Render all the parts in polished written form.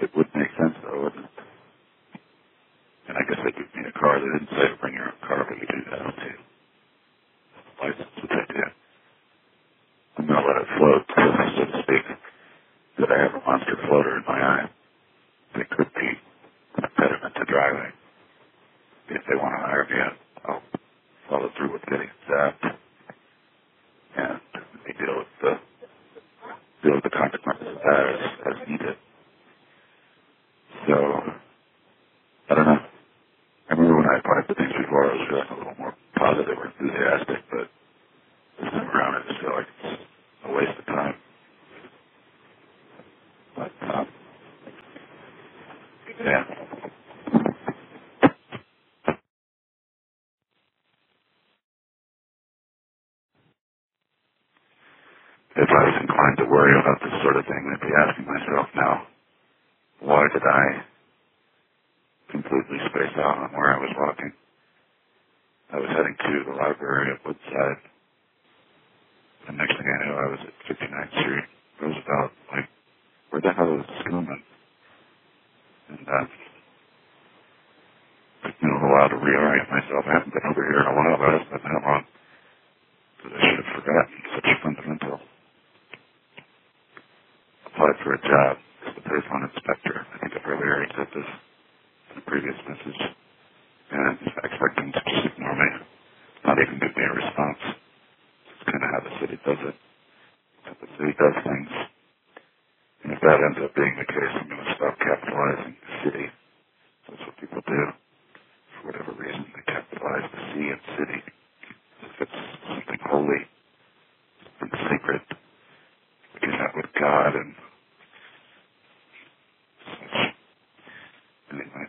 It would make sense, though, wouldn't it? And I guess they give me a car. They didn't say to bring your own car, but you do that too. License, which I do. I'm going to let it float, so to speak, that I have a monster floater in my eye. It could be an impediment to driving. If they want to hire me, I'll follow through with getting zapped, and we deal with the consequences as needed. So, I don't know. I remember when I applied for things before, I was feeling a little more positive or enthusiastic, but this time around I just feel like it's a waste of time. But, yeah. If I was inclined to worry about this sort of thing, I'd be asking myself now, why did I completely space out on where I was walking? I was heading to the library at Woodside. The next thing I knew, I was at 59th Street, Roosevelt. Like, where the hell is Schoolman? And took me a little while to reorient myself. I haven't been over here in a while, but it's been that long that I should have forgotten such a fundamental. Applied for a job as the Payphone inspector. I think I've already said this in a previous message. And I expect them to just ignore me, not even give me a response. It's kind of how the city does it. How the city does things. And if that ends up being the case, I'm going to stop capitalizing the city. That's what people do. For whatever reason, they capitalize the C in city. If it's something holy, something sacred, like you have with God and such. Anyway,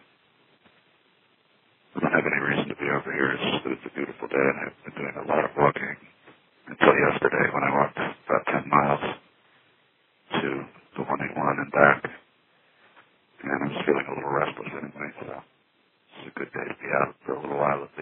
I don't have any reason to be over here. It's just that it's a beautiful day, and I've been doing a lot of walking until yesterday when I walked about 10 miles to the 181 and back. And I was feeling a little restless anyway, so it's a good day to be out for a little while at least.